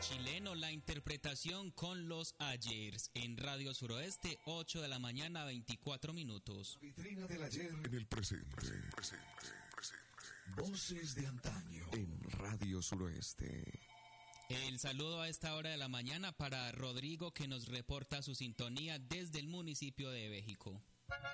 Chileno, la interpretación con los Ayers en Radio Suroeste, 8 de la mañana, 24 minutos. Vitrina del ayer en el presente. Voces de antaño en Radio Suroeste. El saludo a esta hora de la mañana para Rodrigo, que nos reporta su sintonía desde el municipio de Béjico.